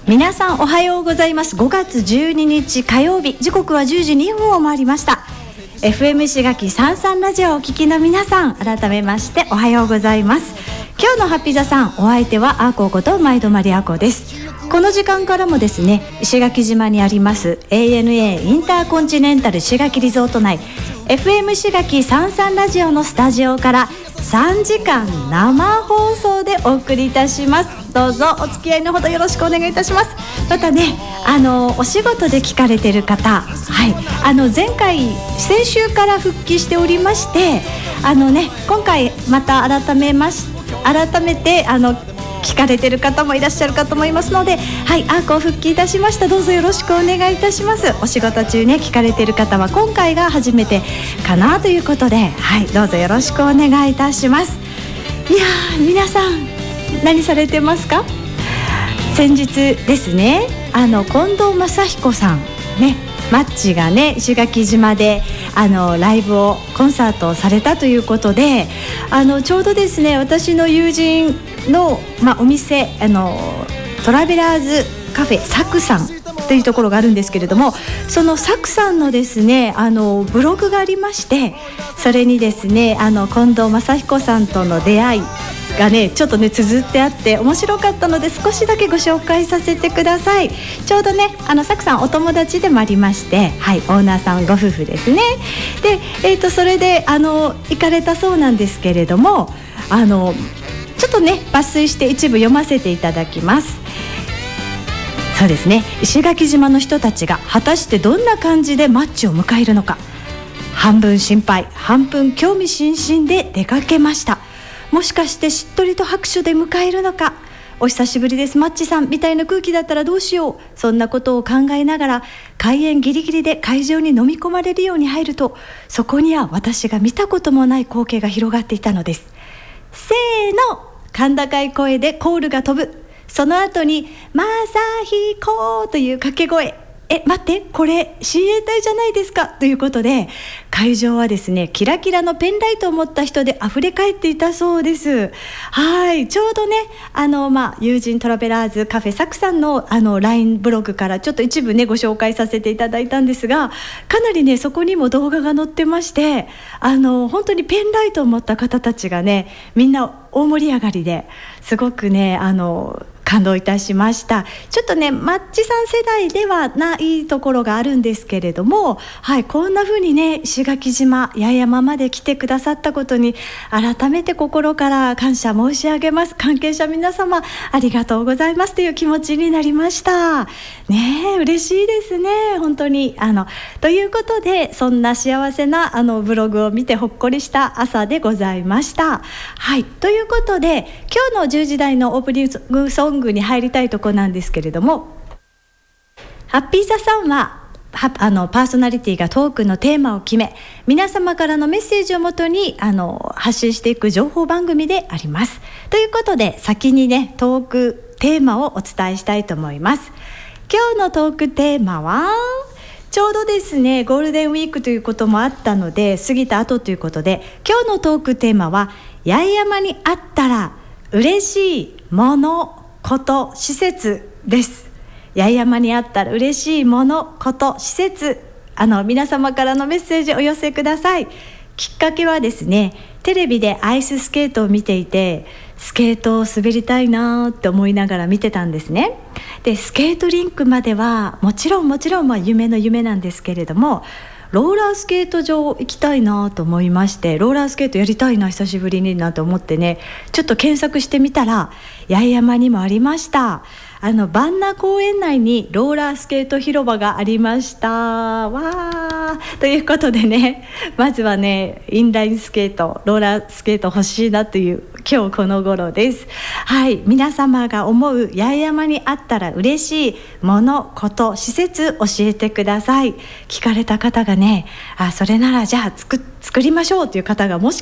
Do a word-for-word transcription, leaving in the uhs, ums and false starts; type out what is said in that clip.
皆さんおはようございます。ごがつじゅうににち火曜日、時刻はじゅうじにふんを回りました。 エフエム 石垣さんさんラジオをお聞きの皆さん、改めましておはようございます。今日のハッピー座さん、お相手はあーここと毎度まりあこです。この時間からもですね、石垣島にあります エーエヌエー インターコンチネンタル石垣リゾート内 エフエム 石垣さんさんラジオのスタジオからさんじかん生放送でお送りいたします。どうぞお付き合いのほどよろしくお願いいたします。またね、あのお仕事で聞かれている方、はい、あの前回先週から復帰しておりまして、あのね、今回また改めまし改めてあの聞かれている方もいらっしゃるかと思いますので、はい、あーこ復帰いたしました。どうぞよろしくお願いいたします。お仕事中ね聞かれている方は今回が初めてかなということで、はい、どうぞよろしくお願いいたします。いやー、皆さん何されてますか？先日ですね、あの近藤正彦さんね、マッチがね石垣島であのライブをコンサートをされたということで、あのちょうどですね、私の友人の、まあ、お店あのトラベラーズカフェサクさんというところがあるんですけれども、そのサクさんのですねあのブログがありまして、それにですねあの近藤正彦さんとの出会いがねちょっとね綴ってあって面白かったので、少しだけご紹介させてください。ちょうどねあのサクさんお友達でもありまして、はい、オーナーさんご夫婦ですね。で、えーと、それであの行かれたそうなんですけれども、あのちょっとね抜粋して一部読ませていただきます。そうですね、石垣島の人たちが果たしてどんな感じでマッチを迎えるのか、半分心配半分興味津々で出かけました。もしかしてしっとりと拍手で迎えるのか、お久しぶりですマッチさんみたいな空気だったらどうしよう、そんなことを考えながら開演ギリギリで会場に飲み込まれるように入ると、そこには私が見たこともない光景が広がっていたのです。せーの、甲高い声でコールが飛ぶ。その後にまさひこという掛け声。え、待って、これ親衛隊じゃないですかということで、会場はですねキラキラのペンライトを持った人で溢れ返っていたそうです。はい、ちょうどねあの、まあ、友人トラベラーズカフェサクさんのあの ライン ブログからちょっと一部ねご紹介させていただいたんですが、かなりねそこにも動画が載ってまして、あの本当にペンライトを持った方たちがねみんな大盛り上がりで、すごくねあの感動いたしました。ちょっとねマッチさん世代ではないところがあるんですけれども、はい、こんな風にね石垣島八重山まで来てくださったことに改めて心から感謝申し上げます。関係者皆様ありがとうございますという気持ちになりましたね。嬉しいですね本当に。あのということで、そんな幸せなあのブログを見てほっこりした朝でございました。はい、ということで今日のじゅうじ台のオープニングソングに入りたいところなんですけれども、ハッピー座さんはあのパーソナリティがトークのテーマを決め、皆様からのメッセージをもとにあの発信していく情報番組であります。ということで先にねトークテーマをお伝えしたいと思います。今日のトークテーマはちょうどですねゴールデンウィークということもあったので過ぎた後ということで、今日のトークテーマは八重山にあったら嬉しいものこと施設です。八重山にあったら嬉しいものこと施設、あの皆様からのメッセージお寄せください。きっかけはですね、テレビでアイススケートを見ていて、スケートを滑りたいなって思いながら見てたんですね。でスケートリンクまではもちろんもちろんまあ夢の夢なんですけれども、ローラースケート場行きたいなと思いまして、ローラースケートやりたいな久しぶりになと思ってね、ちょっと検索してみたら八重山にもありました。あの万名公園内にローラースケート広場がありました。わーということでね、まずはねインラインスケートローラースケート欲しいなという今日この頃です。はい、皆様が思う八重山にあったら嬉しいものこと施設教えてください。聞かれた方がね、あそれならじゃあ 作, 作りましょうという方がもし